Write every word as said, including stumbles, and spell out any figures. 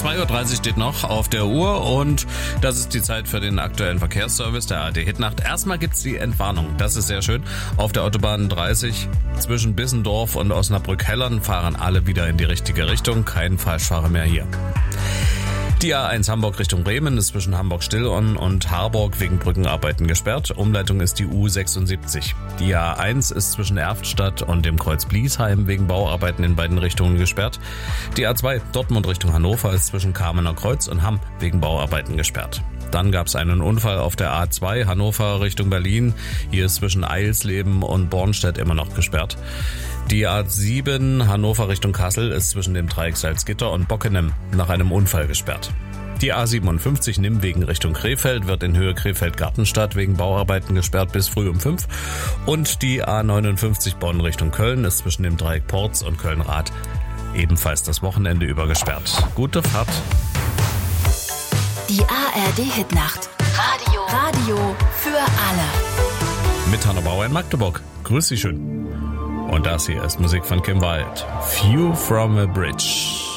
zwei Uhr dreißig steht noch auf der Uhr und das ist die Zeit für den aktuellen Verkehrsservice der A R D Hitnacht. Erstmal gibt's die Entwarnung, das ist sehr schön. Auf der Autobahn dreißig zwischen Bissendorf und Osnabrück-Hellern fahren alle wieder in die richtige Richtung, kein Falschfahrer mehr hier. Die A eins Hamburg Richtung Bremen ist zwischen Hamburg-Stillonn und Harburg wegen Brückenarbeiten gesperrt. Umleitung ist die U sechsundsiebzig. Die A eins ist zwischen Erftstadt und dem Kreuz Bliesheim wegen Bauarbeiten in beiden Richtungen gesperrt. Die A zwei Dortmund Richtung Hannover ist zwischen Kamener Kreuz und Hamm wegen Bauarbeiten gesperrt. Dann gab es einen Unfall auf der A zwei Hannover Richtung Berlin. Hier ist zwischen Eilsleben und Bornstedt immer noch gesperrt. Die A sieben Hannover Richtung Kassel ist zwischen dem Dreieck Salzgitter und Bockenem nach einem Unfall gesperrt. Die A siebenundfünfzig Nimwegen Richtung Krefeld wird in Höhe Krefeld-Gartenstadt wegen Bauarbeiten gesperrt bis früh um fünf. Und die A neunundfünfzig Bonn Richtung Köln ist zwischen dem Dreieck Porz und Köln-Rath ebenfalls das Wochenende über gesperrt. Gute Fahrt! Die A R D Hitnacht. Radio. Radio für alle. Mit Hanna Bauer in Magdeburg. Grüß Sie schön. Und das hier ist Musik von Kim Wilde. View from a Bridge.